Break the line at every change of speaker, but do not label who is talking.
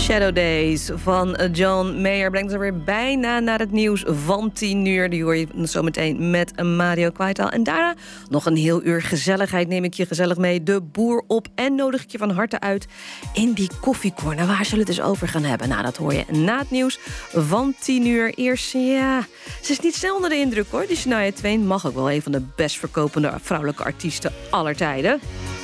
Shadow Days van John Mayer brengt er weer bijna naar het nieuws van 10 uur. Die hoor je zometeen met Mario Kwijtaal. En daarna nog een heel uur gezelligheid. Neem ik je gezellig mee de boer op en nodig ik je van harte uit in die koffiecorner. Waar zullen we het dus over gaan hebben? Nou, dat hoor je na het nieuws van 10 uur. Eerst, ze is niet snel onder de indruk hoor. Die Shania Twain mag ook wel een van de best verkopende vrouwelijke artiesten aller tijden.